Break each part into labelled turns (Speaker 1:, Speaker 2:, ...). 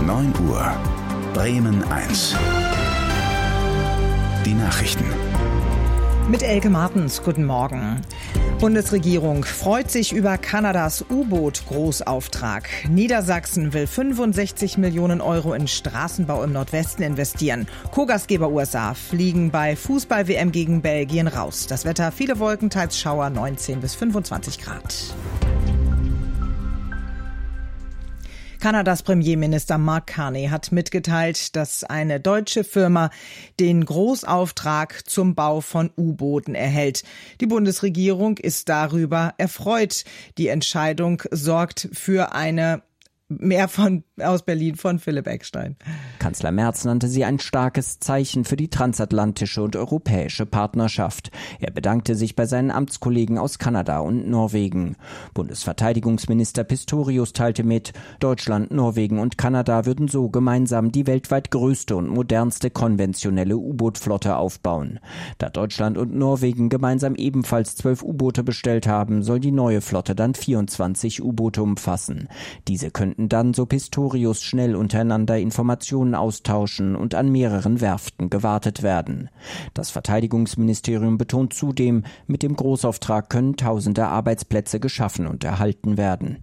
Speaker 1: 9 Uhr. Bremen 1. Die Nachrichten.
Speaker 2: Mit Elke Martens, guten Morgen. Bundesregierung freut sich über Kanadas U-Boot-Großauftrag. Niedersachsen will 65 Millionen Euro in Straßenbau im Nordwesten investieren. Co-Gastgeber USA fliegen bei Fußball-WM gegen Belgien raus. Das Wetter, viele Wolken, teils Schauer, 19 bis 25 Grad. Kanadas Premierminister Mark Carney hat mitgeteilt, dass eine deutsche Firma den Großauftrag zum Bau von U-Booten erhält. Die Bundesregierung ist darüber erfreut. Die Entscheidung sorgt für eine Mehr aus Berlin von Philipp Eckstein.
Speaker 3: Kanzler Merz nannte sie ein starkes Zeichen für die transatlantische und europäische Partnerschaft. Er bedankte sich bei seinen Amtskollegen aus Kanada und Norwegen. Bundesverteidigungsminister Pistorius teilte mit, Deutschland, Norwegen und Kanada würden so gemeinsam die weltweit größte und modernste konventionelle U-Boot-Flotte aufbauen. Da Deutschland und Norwegen gemeinsam ebenfalls 12 U-Boote bestellt haben, soll die neue Flotte dann 24 U-Boote umfassen. Diese könnten dann, so Pistorius, schnell untereinander Informationen austauschen und an mehreren Werften gewartet werden. Das Verteidigungsministerium betont zudem, mit dem Großauftrag können tausende Arbeitsplätze geschaffen und erhalten werden.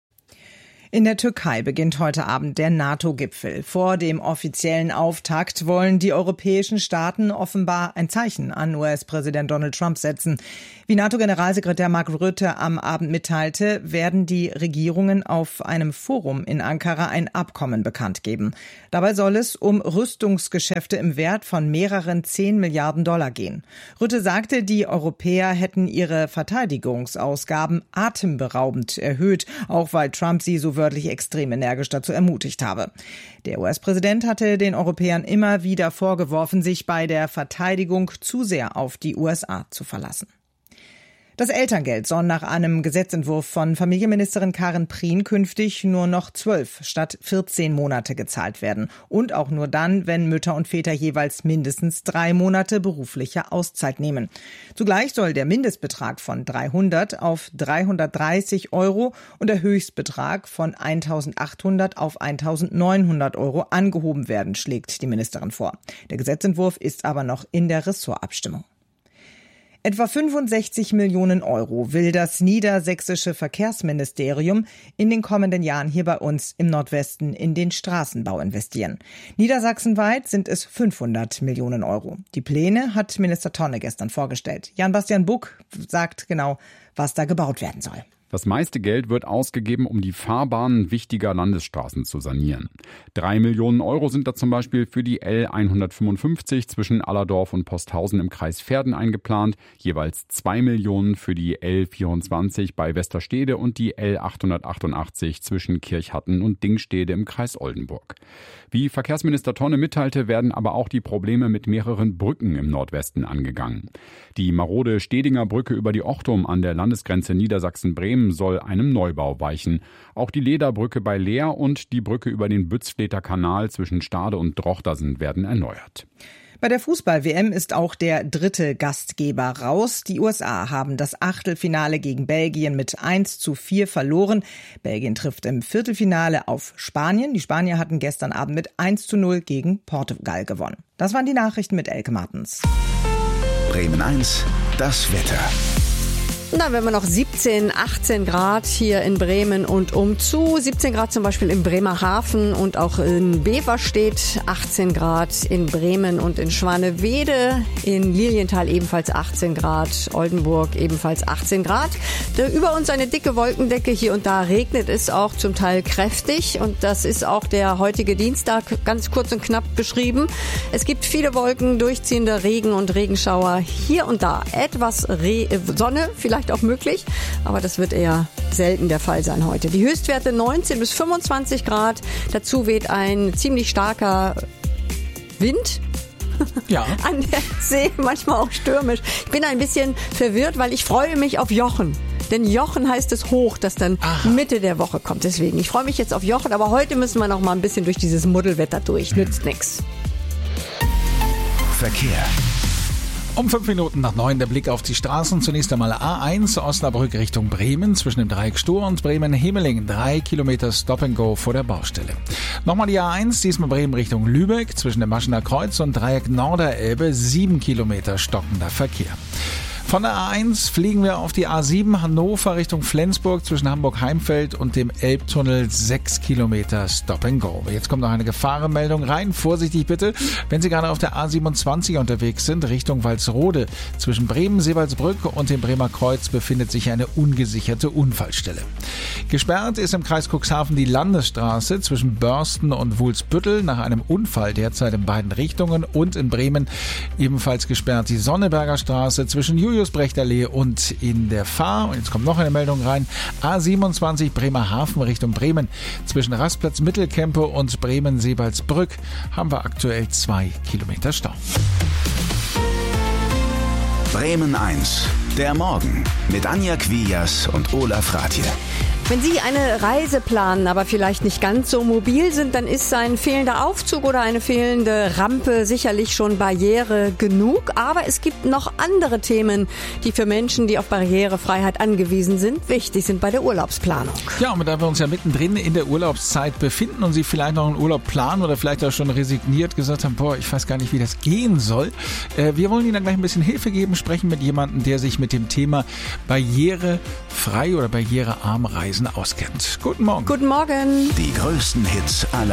Speaker 2: In der Türkei beginnt heute Abend der NATO-Gipfel. Vor dem offiziellen Auftakt wollen die europäischen Staaten offenbar ein Zeichen an US-Präsident Donald Trump setzen. Wie NATO-Generalsekretär Mark Rutte am Abend mitteilte, werden die Regierungen auf einem Forum in Ankara ein Abkommen bekannt geben. Dabei soll es um Rüstungsgeschäfte im Wert von mehreren 10 Milliarden Dollar gehen. Rutte sagte, die Europäer hätten ihre Verteidigungsausgaben atemberaubend erhöht, auch weil Trump sie so wörtlich extrem energisch dazu ermutigt habe. Der US-Präsident hatte den Europäern immer wieder vorgeworfen, sich bei der Verteidigung zu sehr auf die USA zu verlassen. Das Elterngeld soll nach einem Gesetzentwurf von Familienministerin Karin Prien künftig nur noch 12 statt 14 Monate gezahlt werden. Und auch nur dann, wenn Mütter und Väter jeweils mindestens 3 Monate berufliche Auszeit nehmen. Zugleich soll der Mindestbetrag von 300 auf 330 Euro und der Höchstbetrag von 1.800 auf 1.900 Euro angehoben werden, schlägt die Ministerin vor. Der Gesetzentwurf ist aber noch in der Ressortabstimmung. Etwa 65 Millionen Euro will das niedersächsische Verkehrsministerium in den kommenden Jahren hier bei uns im Nordwesten in den Straßenbau investieren. Niedersachsenweit sind es 500 Millionen Euro. Die Pläne hat Minister Tonne gestern vorgestellt. Jan-Bastian Buck sagt genau, was da gebaut werden soll.
Speaker 4: Das meiste Geld wird ausgegeben, um die Fahrbahnen wichtiger Landesstraßen zu sanieren. 3 Millionen Euro sind da zum Beispiel für die L155 zwischen Allerdorf und Posthausen im Kreis Verden eingeplant, jeweils 2 Millionen für die L24 bei Westerstede und die L888 zwischen Kirchhatten und Dingstede im Kreis Oldenburg. Wie Verkehrsminister Tonne mitteilte, werden aber auch die Probleme mit mehreren Brücken im Nordwesten angegangen. Die marode Stedinger Brücke über die Ochtum an der Landesgrenze Niedersachsen-Bremen soll einem Neubau weichen. Auch die Lederbrücke bei Leer und die Brücke über den Bützfleter Kanal zwischen Stade und Drochtersen werden erneuert.
Speaker 2: Bei der Fußball-WM ist auch der dritte Gastgeber raus. Die USA haben das Achtelfinale gegen Belgien mit 1:4 verloren. Belgien trifft im Viertelfinale auf Spanien. Die Spanier hatten gestern Abend mit 1:0 gegen Portugal gewonnen. Das waren die Nachrichten mit Elke Martens.
Speaker 1: Bremen 1, das Wetter.
Speaker 5: Dann werden wir noch 17, 18 Grad hier in Bremen und umzu. 17 Grad zum Beispiel in Bremerhaven und auch in Beverstedt. 18 Grad in Bremen und in Schwanewede. In Lilienthal ebenfalls 18 Grad. Oldenburg ebenfalls 18 Grad. Über uns eine dicke Wolkendecke. Hier und da regnet es auch zum Teil kräftig. Und das ist auch der heutige Dienstag ganz kurz und knapp beschrieben. Es gibt viele Wolken, durchziehende Regen und Regenschauer. Hier und da etwas Sonne, vielleicht auch möglich, aber das wird eher selten der Fall sein heute. Die Höchstwerte 19 bis 25 Grad. Dazu weht ein ziemlich starker Wind. Ja. An der See, manchmal auch stürmisch. Ich bin ein bisschen verwirrt, weil ich freue mich auf Jochen. Denn Jochen heißt es hoch, das dann Mitte der Woche kommt. Deswegen, ich freue mich jetzt auf Jochen, aber heute müssen wir noch mal ein bisschen durch dieses Muddelwetter durch. Nützt nix.
Speaker 1: Verkehr.
Speaker 6: Um 5 Minuten nach 9 der Blick auf die Straßen. Zunächst einmal A1 Osnabrück Richtung Bremen zwischen dem Dreieck Stur und Bremen-Himmelingen. 3 Kilometer Stop and Go vor der Baustelle. Nochmal die A1, diesmal Bremen Richtung Lübeck zwischen dem Maschener Kreuz und Dreieck Norderelbe. 7 Kilometer stockender Verkehr. Von der A1 fliegen wir auf die A7 Hannover Richtung Flensburg zwischen Hamburg-Heimfeld und dem Elbtunnel 6 Kilometer Stop and Go. Jetzt kommt noch eine Gefahrenmeldung rein. Vorsichtig bitte, wenn Sie gerade auf der A27 unterwegs sind, Richtung Walsrode. Zwischen Bremen-Seewaldsbrück und dem Bremer Kreuz befindet sich eine ungesicherte Unfallstelle. Gesperrt ist im Kreis Cuxhaven die Landesstraße zwischen Börsten und Wulsbüttel nach einem Unfall derzeit in beiden Richtungen und in Bremen ebenfalls gesperrt die Sonneberger Straße zwischen Julius-Brecht-Allee und in der Fahr. Und jetzt kommt noch eine Meldung rein. A27 Bremerhaven Richtung Bremen. Zwischen Rastplatz Mittelkempe und Bremen-Seewaldsbrück haben wir aktuell 2 Kilometer Stau.
Speaker 1: Bremen 1, der Morgen mit Anja Quias und Olaf Rathje.
Speaker 5: Wenn Sie eine Reise planen, aber vielleicht nicht ganz so mobil sind, dann ist ein fehlender Aufzug oder eine fehlende Rampe sicherlich schon Barriere genug. Aber es gibt noch andere Themen, die für Menschen, die auf Barrierefreiheit angewiesen sind, wichtig sind bei der Urlaubsplanung.
Speaker 6: Ja, und da wir uns ja mittendrin in der Urlaubszeit befinden und Sie vielleicht noch einen Urlaub planen oder vielleicht auch schon resigniert gesagt haben, ich weiß gar nicht, wie das gehen soll. Wir wollen Ihnen dann gleich ein bisschen Hilfe geben, sprechen mit jemandem, der sich mit dem Thema barrierefrei oder barrierearm Reisen auskennt. Guten Morgen.
Speaker 5: Guten Morgen.
Speaker 1: Die größten Hits aller